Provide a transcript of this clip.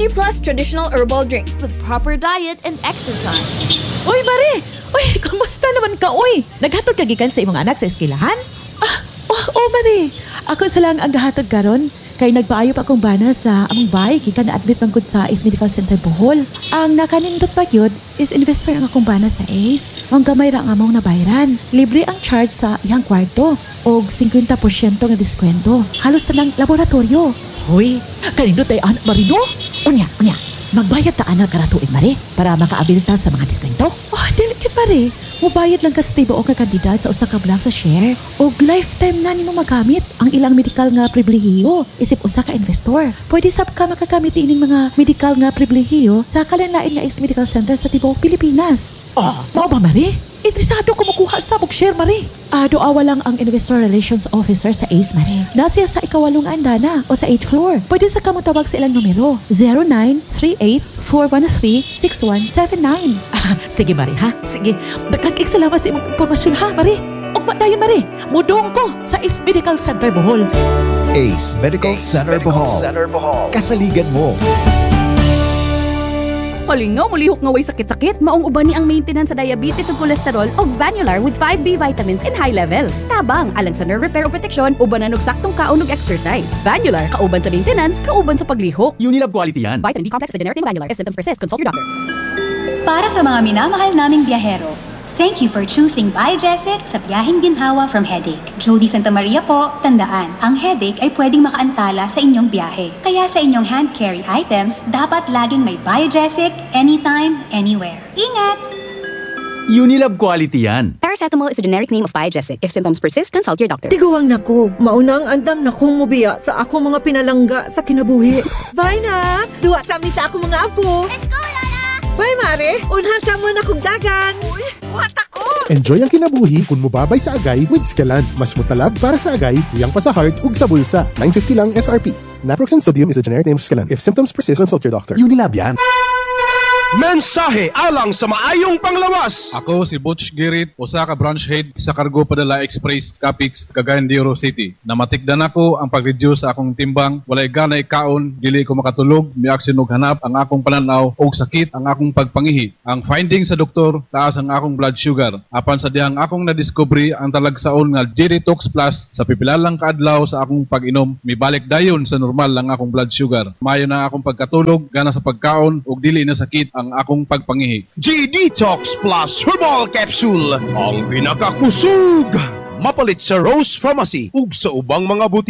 Plus traditional herbal drink with proper diet and exercise. Uy, Mari! Uy, kamusta naman ka, uy? Naghatod ka gikan sa imong anak sa eskwelahan? Mari. Ako sa lang ang gahatod karon. Kay nagpaayo pa akong bana sa among bay gikan na-admit man gud sa Ace Medical Center Bohol. Ang nakanindot pa gyud is investor ang akong bana sa Ace. Ang gamay ra nga among nabayaran. Libre ang charge sa iyang kwarto og 50% nga diskwento. Halos tanang laboratorio. Hoy, kanindot ay anak Marino? Unya. Magbayad ta anak karatuig, Mari, para makaabil ta sa mga diskwento. Delicate, Mari. Mubayad lang ka sa tiba o ka kandidat sa usa ka block sa share. O lifetime na nimo magamit ang ilang medical nga pribilehiyo isip usa ka investor. Pwede sab ka makagamit ining mga medical nga pribilehiyo sa kalanlain nga Ace Medical Center sa tibuok Pilipinas. Mao ba, Mari? Interesado ko makuha sa share, Mari. Doawa lang ang Investor Relations Officer sa Ace, Mari. Nasiya sa ikawalong andana o sa 8th floor. Pwede sa ka matawag sa ilang numero 0938-413-6179. Sige, Mari, ha? Sige. Dagkag salamat sa imong impormasyon, ha, Mari? Ugma dayon, Mari. Mudong ko sa Ace Medical Center Bohol. Ace Medical Center Bohol. Kasaligan mo. Malingaw, mulihok nga way sakit-sakit, maong uban ni ang maintenance sa diabetes ug cholesterol o Vanular with 5B vitamins in high levels. Tabang, alang sa nerve repair o protection, uban na saktong kaon ug exercise. Vanular, kauban sa maintenance, kauban sa paglihok. Unilab quality yan. Vitamin B complex with generic name Vanular. If symptoms persist, consult your doctor. Para sa mga minamahal naming biyahero, thank you for choosing Biogesic sa biyaheng ginhawa from headache. Jody Santa Maria po, tandaan, ang headache ay pwedeng makaantala sa inyong biyahe. Kaya sa inyong hand carry items, dapat laging may Biogesic, anytime, anywhere. Ingat! Unilab quality yan. Paracetamol is a generic name of Biogesic. If symptoms persist, consult your doctor. Tiguang nako, maunang andam na kong mubiya sa ako mga pinalangga sa kinabuhi. Bye na! Duwa sa sa ako mga apo. Let's go, Lola! Bye, Mare! Unhan sa mo na kong dagan. Uy, buhat ako! Enjoy ang kinabuhi kung mubabay sa agay with Scalan. Mas mutalab para sa agay, tuyang pa sa heart ug sa bulsa. $9.50 lang SRP. Naproxen sodium is a generic name of Scalan. If symptoms persist, consult your doctor. Unilab yan. Mensahe alang sa maayong panglawas. Ako si Butch Girit, usa ka branch head sa Cargo Padala Express Capix, Cagayan de Oro City. Namatikdan ako ang pag-reduce sa akong timbang, walay ganay kaon, dili ko makatulog, miaksin og hanap ang akong pananaw og sakit ang akong pagpangihi. Ang finding sa doktor, taas ang akong blood sugar. Apan sa dihang akong nadiscovery ang talagsaon nga G-Detox Plus sa pipilalang kaadlaw sa akong pag-inom, mibalik dayon sa normal ang akong blood sugar. Mayo na akong pagkatulog, gana sa pagkaon ug dili na sakit ang akong pagpangihi. G-Detox Plus Herbal Capsule, ang pinakakusog. Mapalit sa Rose Pharmacy ug sa ubang mga buti.